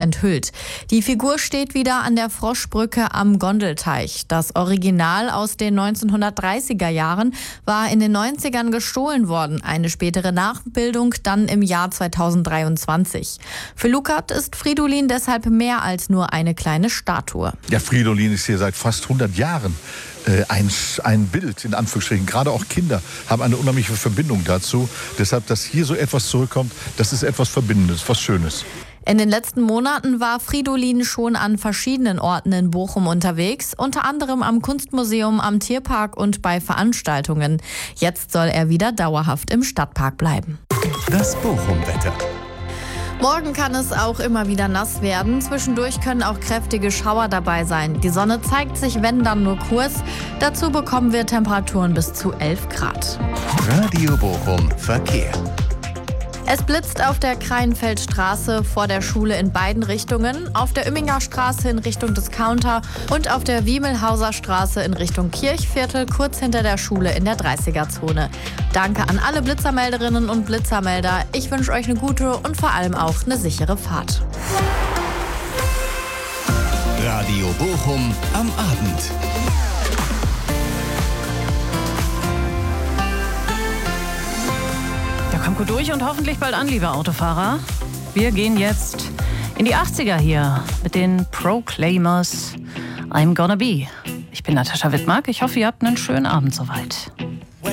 enthüllt. Die Figur steht wieder an der Froschbrücke am Gondelteich. Das Original aus den 1930er Jahren war in den 90ern gestohlen worden. Eine spätere Nachbildung dann im Jahr 2023. Für Lukat ist Fridolin deshalb mehr als nur eine kleine Statue. Ja, Fridolin ist hier seit fast 100 Jahren ein Bild, in Anführungsstrichen. Gerade auch Kinder haben eine unheimliche Verbindung dazu. Deshalb, dass hier so etwas zurückkommt, das ist etwas Verbindendes, was Schönes. In den letzten Monaten war Fridolin schon an verschiedenen Orten in Bochum unterwegs, unter anderem am Kunstmuseum, am Tierpark und bei Veranstaltungen. Jetzt soll er wieder dauerhaft im Stadtpark bleiben. Das Bochum-Wetter. Morgen kann es auch immer wieder nass werden. Zwischendurch können auch kräftige Schauer dabei sein. Die Sonne zeigt sich, wenn dann nur kurz. Dazu bekommen wir Temperaturen bis zu 11 Grad. Radio Bochum Verkehr. Es blitzt auf der Kreinfeldstraße vor der Schule in beiden Richtungen, auf der Imminger Straße in Richtung Discounter und auf der Wiemelhauser Straße in Richtung Kirchviertel, kurz hinter der Schule in der 30er-Zone. Danke an alle Blitzermelderinnen und Blitzermelder. Ich wünsche euch eine gute und vor allem auch eine sichere Fahrt. Radio Bochum am Abend. Kommt gut durch und hoffentlich bald an, liebe Autofahrer. Wir gehen jetzt in die 80er hier mit den Proclaimers. I'm Gonna Be. Ich bin Natascha Wittmark. Ich hoffe, ihr habt einen schönen Abend soweit.